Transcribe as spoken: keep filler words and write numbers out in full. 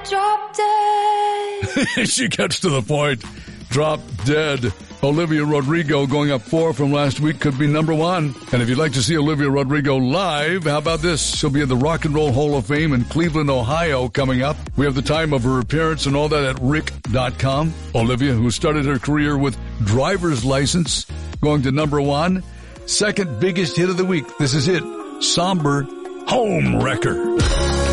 Drop dead. She gets to the point. Drop dead. Olivia Rodrigo going up four from last week could be number one. And if you'd like to see Olivia Rodrigo live, how about this? She'll be at the Rock and Roll Hall of Fame in Cleveland, Ohio coming up. We have the time of her appearance and all that at rick dot com. Olivia, who started her career with Driver's License, going to number one. Second biggest hit of the week. This is it. Somber Home Wrecker.